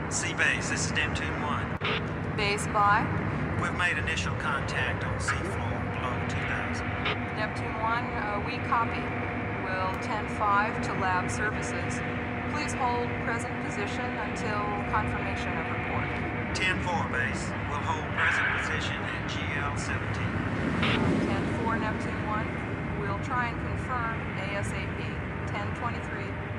C-Base, this is Neptune 1. Base by We've made initial contact on seafloor below 2000. Neptune 1, we copy. Will 10-5 to lab services. Please hold present position until confirmation of report. 10-4, base. We'll hold present position at GL-17. 10-4 Neptune 1, we'll try and confirm ASAP. 10-23.